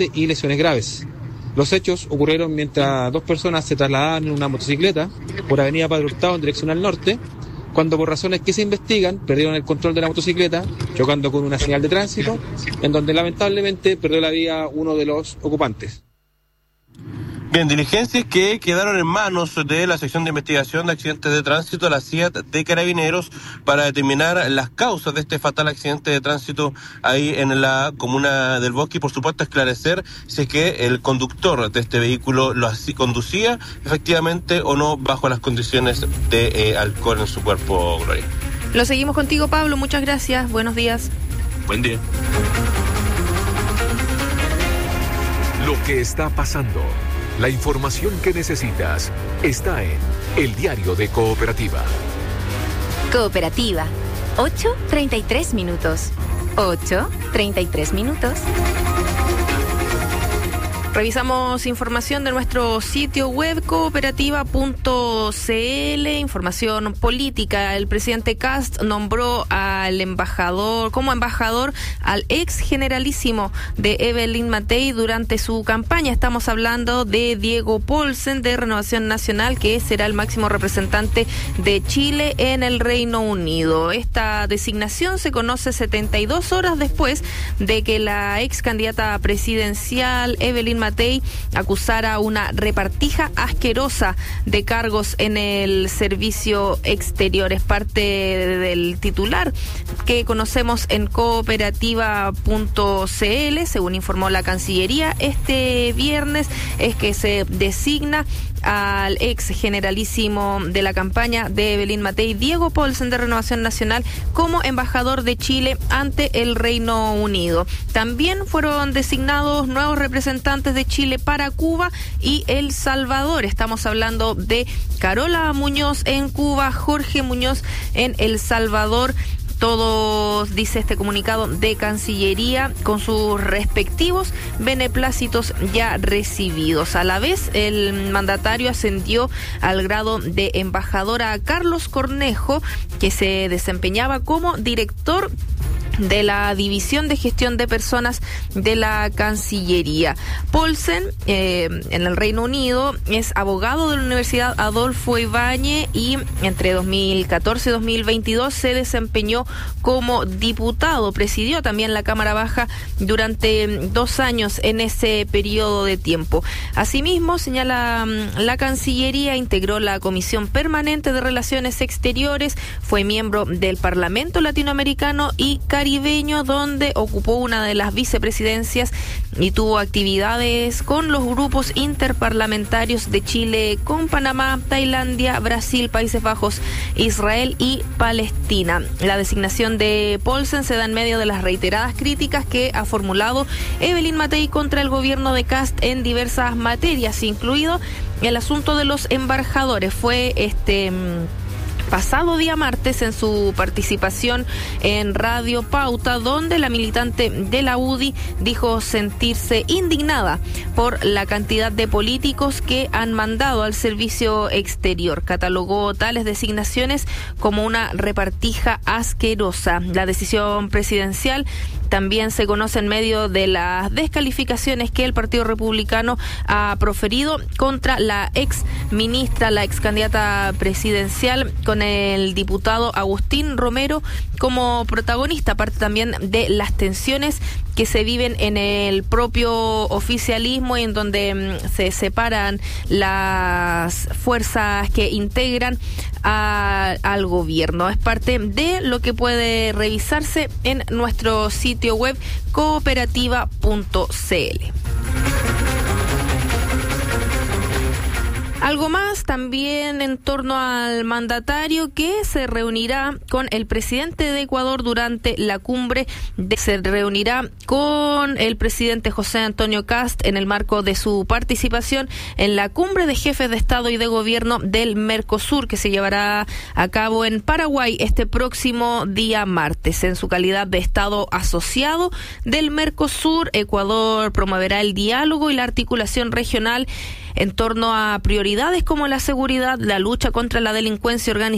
muerte y lesiones graves. Los hechos ocurrieron mientras dos personas se trasladaban en una motocicleta por avenida Padre Hurtado en dirección al norte, cuando por razones que se investigan perdieron el control de la motocicleta, chocando con una señal de tránsito, en donde lamentablemente perdió la vida uno de los ocupantes. Bien, diligencias que quedaron en manos de la sección de investigación de accidentes de tránsito, la CIAT de Carabineros, para determinar las causas de este fatal accidente de tránsito ahí en la comuna del Bosque y, por supuesto, esclarecer si es que el conductor de este vehículo lo así conducía efectivamente o no bajo las condiciones de alcohol en su cuerpo, Gloria. Lo seguimos contigo, Pablo. Muchas gracias. Buenos días. Buen día. Lo que está pasando. La información que necesitas está en El Diario de Cooperativa. Cooperativa, 8:33 minutos. 8:33 minutos. Revisamos información de nuestro sitio web cooperativa.cl, información política. El presidente Kast nombró como embajador al ex generalísimo de Evelyn Matei durante su campaña. Estamos hablando de Diego Paulsen de Renovación Nacional, que será el máximo representante de Chile en el Reino Unido. Esta designación se conoce 72 horas después de que la ex candidata presidencial Evelyn Matei acusara una repartija asquerosa de cargos en el servicio exterior. Es parte del titular que conocemos en cooperativa.cl. Según informó la Cancillería, este viernes es que se designa al ex generalísimo de la campaña de Evelyn Matei, Diego Paulsen de Renovación Nacional, como embajador de Chile ante el Reino Unido. También fueron designados nuevos representantes de Chile para Cuba y El Salvador. Estamos hablando de Carola Muñoz en Cuba, Jorge Muñoz en El Salvador. Todos, dice este comunicado de Cancillería, con sus respectivos beneplácitos ya recibidos. A la vez, el mandatario ascendió al grado de embajador a Carlos Cornejo, que se desempeñaba como director de la División de Gestión de Personas de la Cancillería. Paulsen, en el Reino Unido, es abogado de la Universidad Adolfo Ibáñez y entre 2014 y 2022 se desempeñó como diputado. Presidió también la Cámara Baja durante 2 años en ese periodo de tiempo. Asimismo, señala la Cancillería, integró la Comisión Permanente de Relaciones Exteriores, fue miembro del Parlamento Latinoamericano y Caribeño, donde ocupó una de las vicepresidencias y tuvo actividades con los grupos interparlamentarios de Chile con Panamá, Tailandia, Brasil, Países Bajos, Israel y Palestina. La designación de Paulsen se da en medio de las reiteradas críticas que ha formulado Evelyn Matei contra el gobierno de Kast en diversas materias, incluido el asunto de los embajadores. Fue pasado día martes en su participación en Radio Pauta, donde la militante de la UDI dijo sentirse indignada por la cantidad de políticos que han mandado al servicio exterior. Catalogó tales designaciones como una repartija asquerosa. La decisión presidencial también se conoce en medio de las descalificaciones que el Partido Republicano ha proferido contra la ex ministra, la ex candidata presidencial, con el diputado Agustín Romero como protagonista, aparte también de las tensiones que se viven en el propio oficialismo y en donde se separan las fuerzas que integran al gobierno. Es parte de lo que puede revisarse en nuestro sitio web cooperativa.cl. Algo más también en torno al mandatario, que se reunirá con el presidente de Ecuador durante la cumbre. Se reunirá con el presidente José Antonio Kast en el marco de su participación en la cumbre de jefes de Estado y de Gobierno del Mercosur, que se llevará a cabo en Paraguay este próximo día martes. En su calidad de Estado asociado del Mercosur, Ecuador promoverá el diálogo y la articulación regional en torno a prioridades como la seguridad, la lucha contra la delincuencia organizada